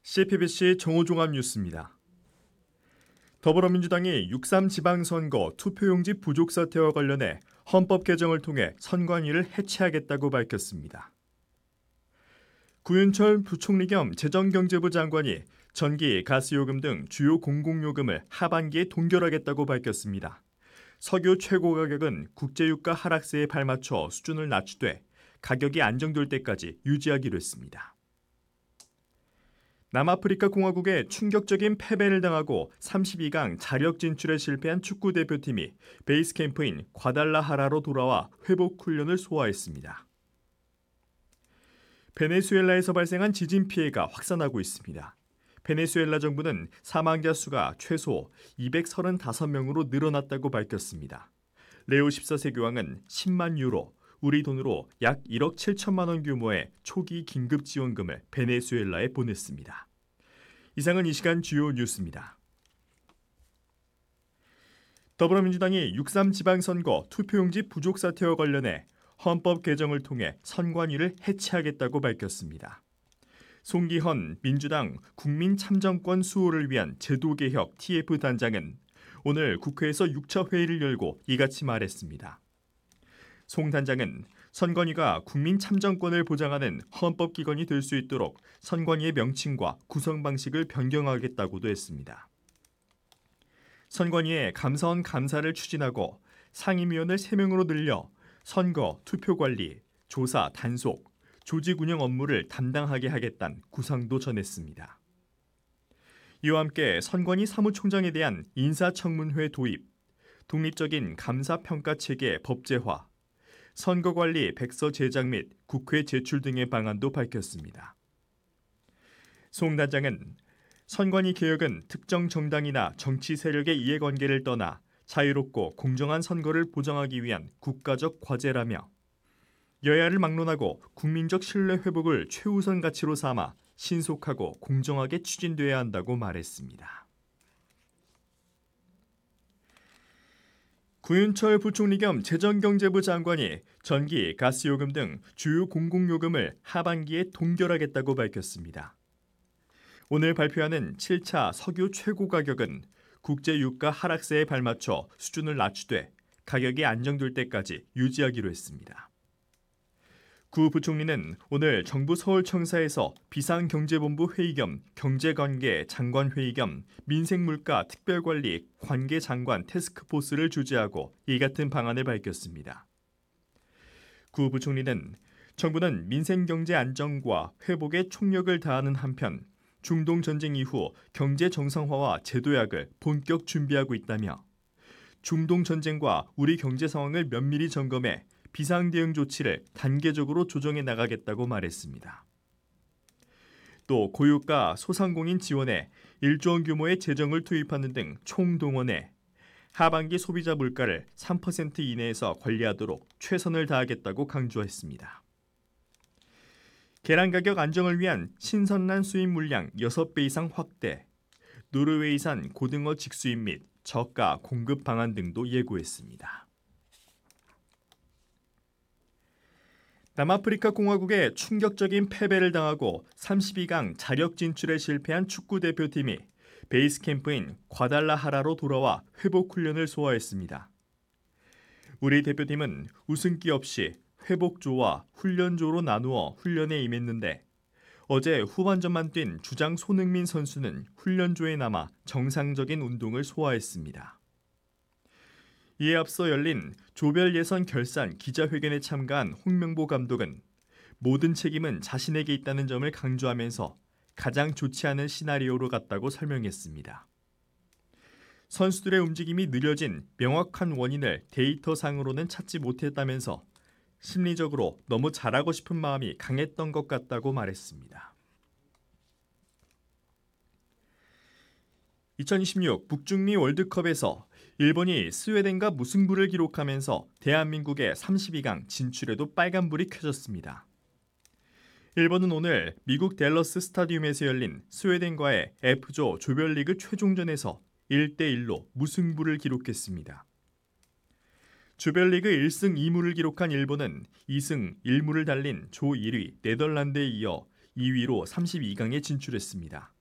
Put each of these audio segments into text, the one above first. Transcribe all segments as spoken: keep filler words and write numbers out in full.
씨피비씨 정오종합 뉴스입니다. 더불어민주당이 육삼 지방선거 투표용지 부족 사태와 관련해 헌법 개정을 통해 선관위를 해체하겠다고 밝혔습니다. 구윤철 부총리 겸 재정경제부 장관이 전기, 가스요금 등 주요 공공요금을 하반기에 동결하겠다고 밝혔습니다. 석유 최고 가격은 국제유가 하락세에 발맞춰 수준을 낮추되 가격이 안정될 때까지 유지하기로 했습니다. 남아프리카 공화국에 충격적인 패배를 당하고 삼십이 강 자력 진출에 실패한 축구 대표팀이 베이스 캠프인 과달라하라로 돌아와 회복 훈련을 소화했습니다. 베네수엘라에서 발생한 지진 피해가 확산하고 있습니다. 베네수엘라 정부는 사망자 수가 최소 이백삼십오 명으로 늘어났다고 밝혔습니다. 레오 십사 세 교황은 십만 유로, 우리 돈으로 약 일억 칠천만 원 규모의 초기 긴급 지원금을 베네수엘라에 보냈습니다. 이상은 이 시간 주요 뉴스입니다. 더불어민주당이 육삼 지방선거 투표용지 부족 사태와 관련해 헌법 개정을 통해 선관위를 해체하겠다고 밝혔습니다. 송기헌 민주당 국민참정권 수호를 위한 제도개혁 티에프 단장은 오늘 국회에서 육 차 회의를 열고 이같이 말했습니다. 송 단장은 선관위가 국민 참정권을 보장하는 헌법기관이 될 수 있도록 선관위의 명칭과 구성 방식을 변경하겠다고도 했습니다. 선관위의 감사원 감사를 추진하고 상임위원을 세 명으로 늘려 선거, 투표관리, 조사, 단속, 조직운영 업무를 담당하게 하겠다는 구상도 전했습니다. 이와 함께 선관위 사무총장에 대한 인사청문회 도입, 독립적인 감사평가체계 법제화, 선거관리 백서 제작 및 국회 제출 등의 방안도 밝혔습니다. 송 단장은 선관위 개혁은 특정 정당이나 정치 세력의 이해관계를 떠나 자유롭고 공정한 선거를 보장하기 위한 국가적 과제라며 여야를 막론하고 국민적 신뢰 회복을 최우선 가치로 삼아 신속하고 공정하게 추진돼야 한다고 말했습니다. 구윤철 부총리 겸 재정경제부 장관이 전기, 가스요금 등 주요 공공요금을 하반기에 동결하겠다고 밝혔습니다. 오늘 발표하는 칠 차 석유 최고 가격은 국제유가 하락세에 발맞춰 수준을 낮추되 가격이 안정될 때까지 유지하기로 했습니다. 구 부총리는 오늘 정부 서울청사에서 비상경제본부 회의 겸 경제관계 장관회의 겸 민생물가 특별관리 관계장관 태스크포스를 주재하고 이 같은 방안을 밝혔습니다. 구 부총리는 정부는 민생경제 안정과 회복에 총력을 다하는 한편 중동 전쟁 이후 경제 정상화와 제도약을 본격 준비하고 있다며 중동 전쟁과 우리 경제 상황을 면밀히 점검해 비상대응 조치를 단계적으로 조정해 나가겠다고 말했습니다. 또 고유가 소상공인 지원에 일조 원 규모의 재정을 투입하는 등 총동원해 하반기 소비자 물가를 삼 퍼센트 이내에서 관리하도록 최선을 다하겠다고 강조했습니다. 계란 가격 안정을 위한 신선란 수입 물량 여섯 배 이상 확대, 노르웨이산 고등어 직수입 및 저가 공급 방안 등도 예고했습니다. 남아프리카 공화국에 충격적인 패배를 당하고 삼십이 강 자력 진출에 실패한 축구 대표팀이 베이스 캠프인 과달라하라로 돌아와 회복 훈련을 소화했습니다. 우리 대표팀은 우승기 없이 회복조와 훈련조로 나누어 훈련에 임했는데 어제 후반전만 뛴 주장 손흥민 선수는 훈련조에 남아 정상적인 운동을 소화했습니다. 이에 앞서 열린 조별 예선 결산 기자회견에 참가한 홍명보 감독은 모든 책임은 자신에게 있다는 점을 강조하면서 가장 좋지 않은 시나리오로 갔다고 설명했습니다. 선수들의 움직임이 느려진 명확한 원인을 데이터상으로는 찾지 못했다면서 심리적으로 너무 잘하고 싶은 마음이 강했던 것 같다고 말했습니다. 이천이십육 북중미 월드컵에서 일본이 스웨덴과 무승부를 기록하면서 대한민국의 삼십이 강 진출에도 빨간불이 켜졌습니다. 일본은 오늘 미국 댈러스 스타디움에서 열린 스웨덴과의 F조 조별리그 최종전에서 일 대 일로 무승부를 기록했습니다. 조별리그 일 승 이 무를 기록한 일본은 이 승 일 무를 달린 조 일 위 네덜란드에 이어 이 위로 삼십이 강에 진출했습니다.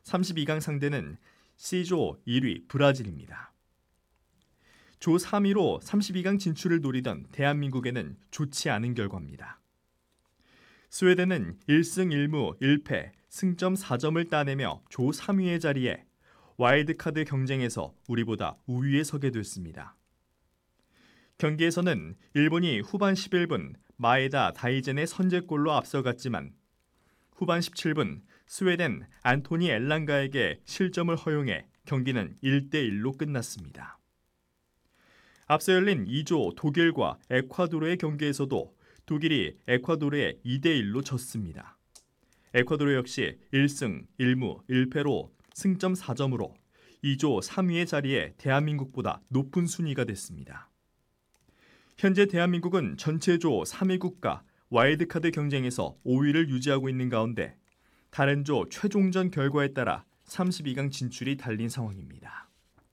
삼십이 강 상대는 C조 일 위 브라질입니다. 조 삼 위로 삼십이 강 진출을 노리던 대한민국에는 좋지 않은 결과입니다. 스웨덴은 일 승 일 무 일 패, 승점 사 점을 따내며 조 삼 위의 자리에 와일드카드 경쟁에서 우리보다 우위에 서게 됐습니다. 경기에서는 일본이 후반 십일 분 마에다 다이젠의 선제골로 앞서갔지만 후반 십칠 분 스웨덴 안토니 엘랑가에게 실점을 허용해 경기는 일 대 일로 끝났습니다. 앞서 열린 이조 독일과 에콰도르의 경기에서도 독일이 에콰도르에 이 대 일로 졌습니다. 에콰도르 역시 일 승 일 무 일 패로 승점 사 점으로 이조 삼 위의 자리에 대한민국보다 높은 순위가 됐습니다. 현재 대한민국은 전체 조 삼 위 국가 와일드카드 경쟁에서 오 위를 유지하고 있는 가운데 다른 조 최종전 결과에 따라 삼십이 강 진출이 달린 상황입니다.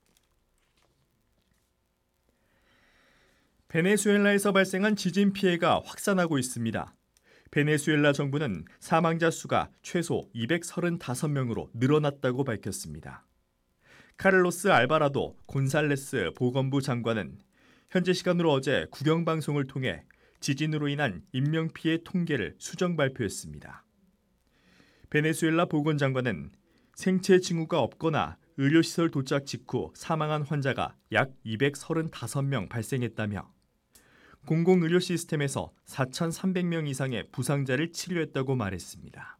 베네수엘라에서 발생한 지진 피해가 확산하고 있습니다. 베네수엘라 정부는 사망자 수가 최소 이백삼십오 명으로 늘어났다고 밝혔습니다. 카를로스 알바라도 곤살레스 보건부 장관은 현재 시간으로 어제 국영방송을 통해 지진으로 인한 인명피해 통계를 수정 발표했습니다. 베네수엘라 보건장관은 생체 징후가 없거나 의료시설 도착 직후 사망한 환자가 약 이백삼십오 명 발생했다며 공공의료 시스템에서 사천삼백 명 이상의 부상자를 치료했다고 말했습니다.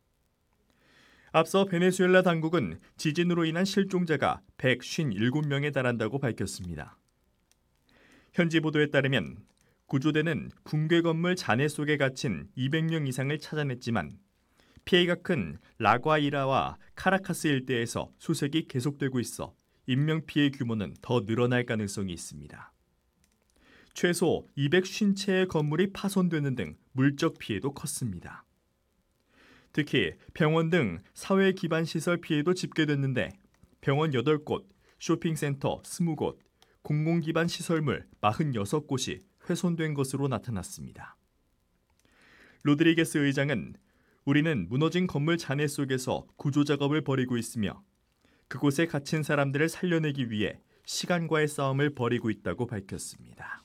앞서 베네수엘라 당국은 지진으로 인한 실종자가 백오십칠 명에 달한다고 밝혔습니다. 현지 보도에 따르면 구조대는 붕괴 건물 잔해 속에 갇힌 이백 명 이상을 찾아냈지만 피해가 큰 라과이라와 카라카스 일대에서 수색이 계속되고 있어 인명피해 규모는 더 늘어날 가능성이 있습니다. 최소 이백오십 채의 건물이 파손되는 등 물적 피해도 컸습니다. 특히 병원 등 사회 기반 시설 피해도 집계됐는데 병원 여덟 곳, 쇼핑센터 이십 곳, 공공 기반 시설물 사십육 곳이 훼손된 것으로 나타났습니다. 로드리게스 의장은 우리는 무너진 건물 잔해 속에서 구조 작업을 벌이고 있으며 그곳에 갇힌 사람들을 살려내기 위해 시간과의 싸움을 벌이고 있다고 밝혔습니다.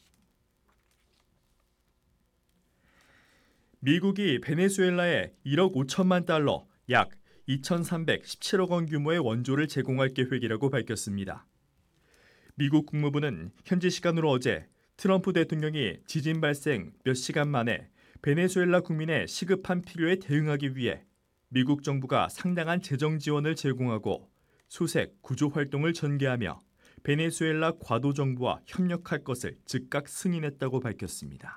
미국이 베네수엘라에 일억 오천만 달러, 약 이천삼백십칠억 원 규모의 원조를 제공할 계획이라고 밝혔습니다. 미국 국무부는 현지 시간으로 어제 트럼프 대통령이 지진 발생 몇 시간 만에 베네수엘라 국민의 시급한 필요에 대응하기 위해 미국 정부가 상당한 재정 지원을 제공하고 수색, 구조 활동을 전개하며 베네수엘라 과도 정부와 협력할 것을 즉각 승인했다고 밝혔습니다.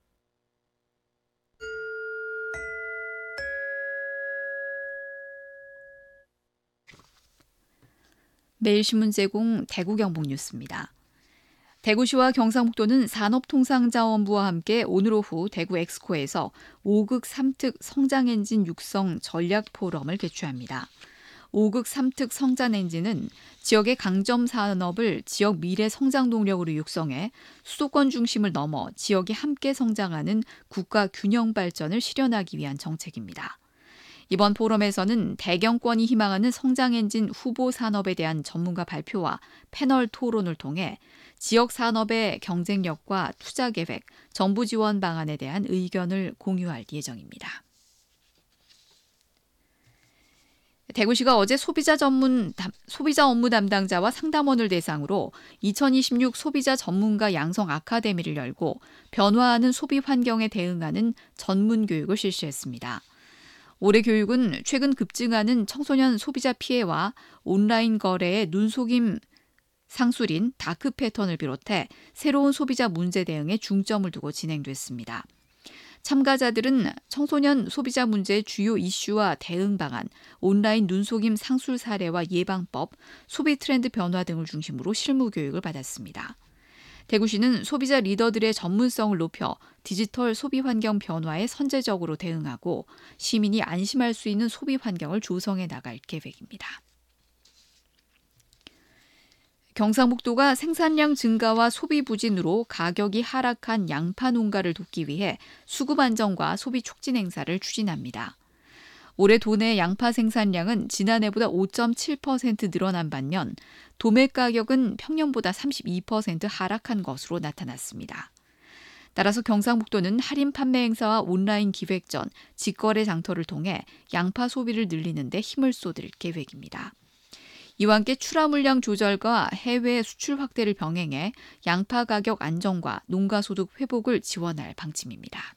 매일신문 제공 대구 경북 뉴스입니다. 대구시와 경상북도는 산업통상자원부와 함께 오늘 오후 대구 엑스코에서 오 극 삼 특 성장엔진 육성 전략 포럼을 개최합니다. 오 극 삼 특 성장엔진은 지역의 강점 산업을 지역 미래 성장 동력으로 육성해 수도권 중심을 넘어 지역이 함께 성장하는 국가 균형 발전을 실현하기 위한 정책입니다. 이번 포럼에서는 대경권이 희망하는 성장엔진 후보 산업에 대한 전문가 발표와 패널 토론을 통해 지역 산업의 경쟁력과 투자 계획, 정부 지원 방안에 대한 의견을 공유할 예정입니다. 대구시가 어제 소비자 전문 소비자 업무 담당자와 상담원을 대상으로 이천이십육 소비자 전문가 양성 아카데미를 열고 변화하는 소비 환경에 대응하는 전문 교육을 실시했습니다. 올해 교육은 최근 급증하는 청소년 소비자 피해와 온라인 거래의 눈속임 상술인 다크 패턴을 비롯해 새로운 소비자 문제 대응에 중점을 두고 진행됐습니다. 참가자들은 청소년 소비자 문제의 주요 이슈와 대응 방안, 온라인 눈속임 상술 사례와 예방법, 소비 트렌드 변화 등을 중심으로 실무 교육을 받았습니다. 대구시는 소비자 리더들의 전문성을 높여 디지털 소비 환경 변화에 선제적으로 대응하고 시민이 안심할 수 있는 소비 환경을 조성해 나갈 계획입니다. 경상북도가 생산량 증가와 소비 부진으로 가격이 하락한 양파 농가를 돕기 위해 수급 안정과 소비 촉진 행사를 추진합니다. 올해 도내 양파 생산량은 지난해보다 오 점 칠 퍼센트 늘어난 반면 도매 가격은 평년보다 삼십이 퍼센트 하락한 것으로 나타났습니다. 따라서 경상북도는 할인 판매 행사와 온라인 기획전, 직거래 장터를 통해 양파 소비를 늘리는 데 힘을 쏟을 계획입니다. 이와 함께 출하 물량 조절과 해외 수출 확대를 병행해 양파 가격 안정과 농가 소득 회복을 지원할 방침입니다.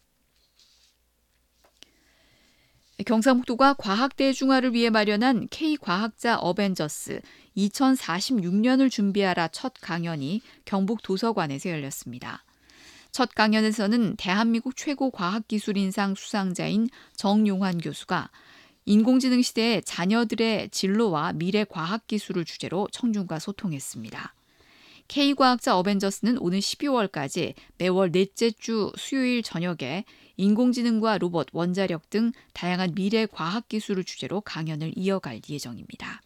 경상북도가 과학 대중화를 위해 마련한 K과학자 어벤져스 이천사십육 년을 준비하라 첫 강연이 경북 도서관에서 열렸습니다. 첫 강연에서는 대한민국 최고 과학기술인상 수상자인 정용환 교수가 인공지능 시대의 자녀들의 진로와 미래 과학기술을 주제로 청중과 소통했습니다. K과학자 어벤져스는 오는 십이월까지 매월 넷째 주 수요일 저녁에 인공지능과 로봇, 원자력 등 다양한 미래 과학기술을 주제로 강연을 이어갈 예정입니다.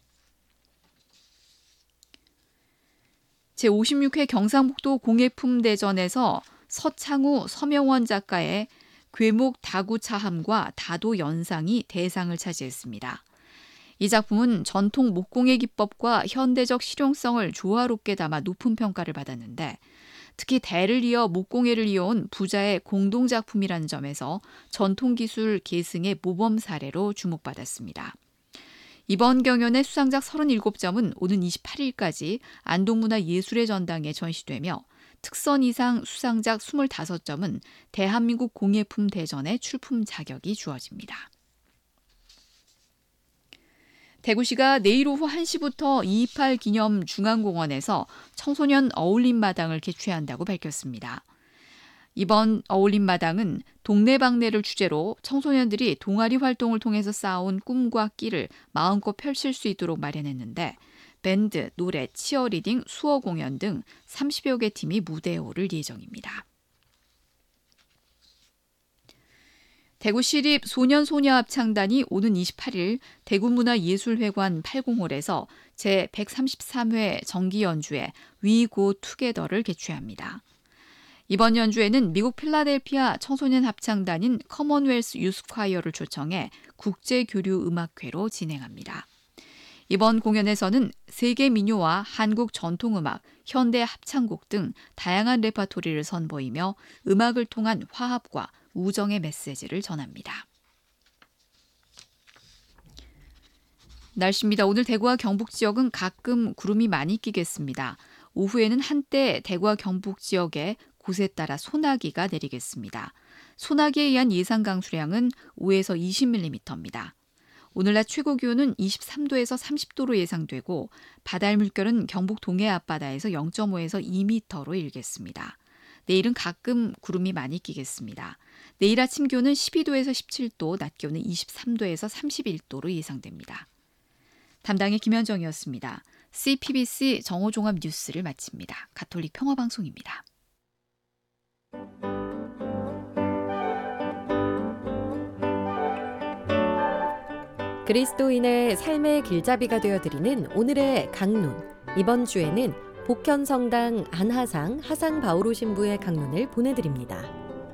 제오십육 회 경상북도 공예품대전에서 서창우, 서명원 작가의 괴목 다구차함과 다도 연상이 대상을 차지했습니다. 이 작품은 전통 목공예 기법과 현대적 실용성을 조화롭게 담아 높은 평가를 받았는데 특히 대를 이어 목공예를 이어온 부자의 공동작품이라는 점에서 전통기술 계승의 모범 사례로 주목받았습니다. 이번 경연의 수상작 서른일곱 점은 오는 이십팔일까지 안동문화예술의 전당에 전시되며 특선 이상 수상작 스물다섯 점은 대한민국 공예품 대전에 출품 자격이 주어집니다. 대구시가 내일 오후 한 시부터 이이팔 기념 중앙공원에서 청소년 어울림마당을 개최한다고 밝혔습니다. 이번 어울림마당은 동네방네를 주제로 청소년들이 동아리 활동을 통해서 쌓아온 꿈과 끼를 마음껏 펼칠 수 있도록 마련했는데 밴드, 노래, 치어리딩, 수어 공연 등 삼십여 개 팀이 무대에 오를 예정입니다. 대구시립 소년소녀합창단이 오는 이십팔일 대구문화예술회관 팔공홀에서 제백삼십삼 회 정기연주회 We Go Together를 개최합니다. 이번 연주회는 미국 필라델피아 청소년 합창단인 커먼웰스 유스콰이어를 초청해 국제교류 음악회로 진행합니다. 이번 공연에서는 세계 민요와 한국 전통음악, 현대 합창곡 등 다양한 레파토리를 선보이며 음악을 통한 화합과 우정의 메시지를 전합니다. 날씨입니다. 오늘 대구와 경북 지역은 가끔 구름이 많이 끼겠습니다. 오후에는 한때 대구와 경북 지역에 곳에 따라 소나기가 내리겠습니다. 소나기에 의한 예상 강수량은 오에서 이십 밀리미터입니다. 오늘 낮 최고 기온은 이십삼 도에서 삼십 도로 예상되고 바다의 물결은 경북 동해 앞바다에서 영 점 오에서 이 미터로 일겠습니다. 내일은 가끔 구름이 많이 끼겠습니다. 내일 아침 기온은 십이 도에서 십칠 도, 낮 기온은 이십삼 도에서 삼십일 도로 예상됩니다. 담당의 김현정이었습니다. 씨피비씨 정오종합 뉴스를 마칩니다. 가톨릭 평화방송입니다. 그리스도인의 삶의 길잡이가 되어드리는 오늘의 강론. 이번 주에는 복현성당 안하상 하상 바오로 신부의 강론을 보내드립니다.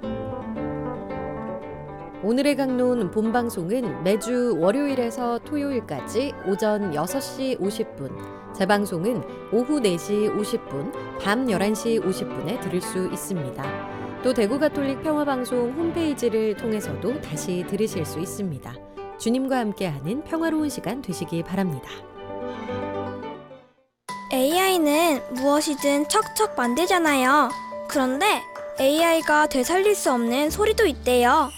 오늘의 강론 본방송은 매주 월요일에서 토요일까지 오전 여섯 시 오십 분, 재방송은 오후 네 시 오십 분, 밤 열한 시 오십 분에 들을 수 있습니다. 또 대구가톨릭 평화방송 홈페이지를 통해서도 다시 들으실 수 있습니다. 주님과 함께하는 평화로운 시간 되시기 바랍니다. 에이아이는 무엇이든 척척 만들잖아요. 그런데 에이아이가 되살릴 수 없는 소리도 있대요.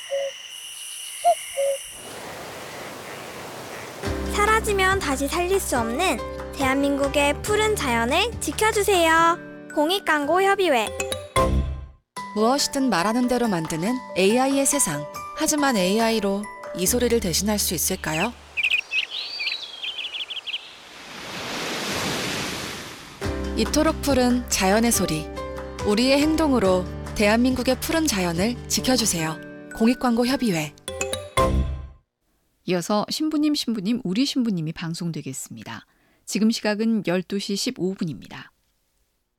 사라지면 다시 살릴 수 없는 대한민국의 푸른 자연을 지켜주세요. 공익광고협의회. 무엇이든 말하는 대로 만드는 에이아이의 세상. 하지만 에이아이로 이 소리를 대신할 수 있을까요? 이토록 푸른 자연의 소리. 우리의 행동으로 대한민국의 푸른 자연을 지켜주세요. 공익광고협의회. 이어서 신부님 신부님 우리 신부님이 방송되겠습니다. 지금 시각은 열두 시 십오 분입니다.